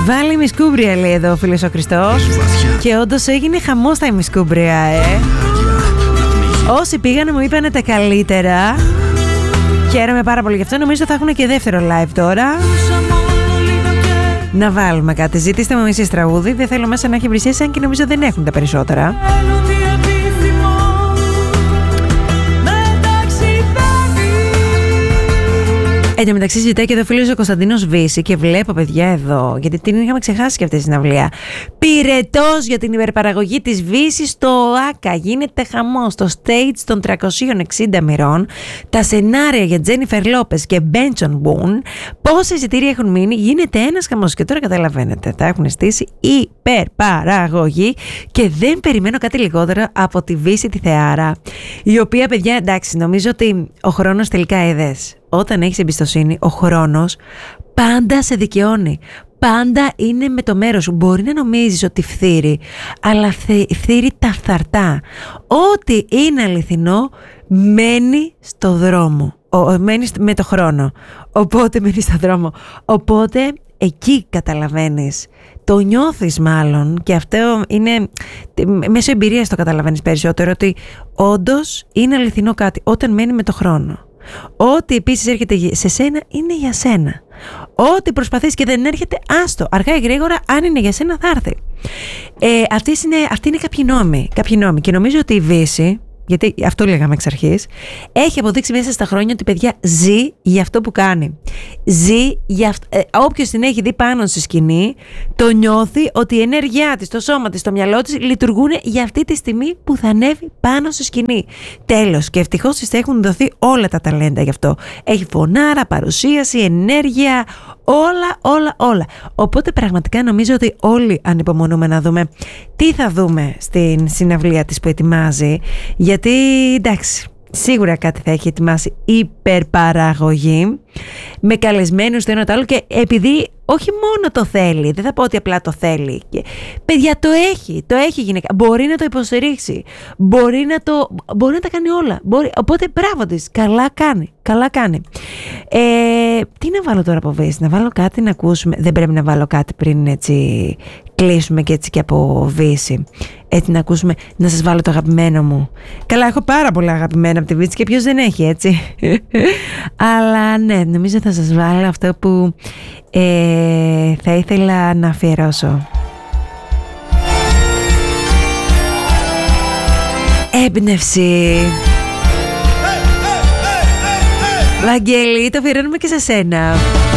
Βάλει μισκούμπρια, λέει εδώ ο φίλος ο Χριστός. Και όντως έγινε χαμός τα μισκούμπρια, Όσοι πήγαν μου είπανε τα καλύτερα. Χαίρομαι πάρα πολύ γι' αυτό. Νομίζω θα έχουν και δεύτερο live τώρα. Να βάλουμε κάτι. Ζητήστε μου εσείς τραγούδι. Δεν θέλω μέσα να έχει βρυσίες, αν και νομίζω δεν έχουν τα περισσότερα. Εν τω μεταξύ ζητάει και εδώ φίλος ο Κωνσταντίνος Βύση και βλέπω, παιδιά, εδώ, γιατί την είχαμε ξεχάσει και αυτή τη συναυλία. Πυρετός για την υπερπαραγωγή της Βύσης στο ΆΚΑ. Γίνεται χαμός στο stage των 360 μοιρών. Τα σενάρια για Τζένιφερ Λόπες και Μπέντσον Μπουν. Πόσα εισιτήρια έχουν μείνει, γίνεται ένας χαμός. Και τώρα καταλαβαίνετε, τα έχουν στήσει υπερπαραγωγή και δεν περιμένω κάτι λιγότερο από τη Βύση τη Θεάρα. Η οποία, παιδιά, εντάξει, νομίζω ότι ο χρόνος τελικά είδες. Όταν έχεις εμπιστοσύνη, ο χρόνος πάντα σε δικαιώνει. Πάντα είναι με το μέρος σου. Μπορεί να νομίζεις ότι φθείρει, αλλά φθείρει τα φθαρτά. Ό,τι είναι αληθινό μένει στο δρόμο. Μένει με το χρόνο. Οπότε μένει στο δρόμο. Οπότε εκεί καταλαβαίνεις. Το νιώθεις μάλλον, και αυτό είναι μέσω εμπειρίας το καταλαβαίνεις περισσότερο, ότι όντως είναι αληθινό κάτι όταν μένει με το χρόνο. Ό,τι επίσης έρχεται σε σένα είναι για σένα. Ό,τι προσπαθείς και δεν έρχεται, άστο. Αργά ή γρήγορα, αν είναι για σένα, θα έρθει. Αυτοί είναι κάποιοι νόμοι. Και νομίζω ότι η Βύση, γιατί αυτό λέγαμε εξ αρχής, έχει αποδείξει μέσα στα χρόνια ότι, παιδιά, ζει για αυτό που κάνει. Ζει για αυτό. Όποιος την έχει δει πάνω στη σκηνή, το νιώθει ότι η ενέργειά της, το σώμα της, το μυαλό της λειτουργούν για αυτή τη στιγμή που θα ανέβει πάνω στη σκηνή. Τέλος. Και ευτυχώς της έχουν δοθεί όλα τα ταλέντα γι' αυτό. Έχει φωνάρα, παρουσίαση, ενέργεια, όλα. Οπότε πραγματικά νομίζω ότι όλοι ανυπομονούμε να δούμε τι θα δούμε στην συναυλία της που ετοιμάζει. Γιατί, εντάξει, σίγουρα κάτι θα έχει ετοιμάσει υπερπαραγωγή, με καλεσμένους το ένα το άλλο, και επειδή όχι μόνο το θέλει, δεν θα πω ότι απλά το θέλει. Παιδιά, το έχει γυναίκα. Μπορεί να το υποστηρίξει. Μπορεί να τα κάνει όλα. Οπότε μπράβο της. Καλά κάνει. Τι να βάλω τώρα από Βύση, να βάλω κάτι να ακούσουμε? Δεν πρέπει να βάλω κάτι πριν έτσι κλείσουμε και έτσι και από Βύση? Έτσι να ακούσουμε, να σας βάλω το αγαπημένο μου. Καλά, έχω πάρα πολλά αγαπημένα από τη Βύση και ποιος δεν έχει, έτσι. Αλλά ναι, νομίζω θα σας βάλω αυτό που θα ήθελα να αφιερώσω. Έμπνευση. Βαγγέλη, το αφιερώνουμε και σε σένα.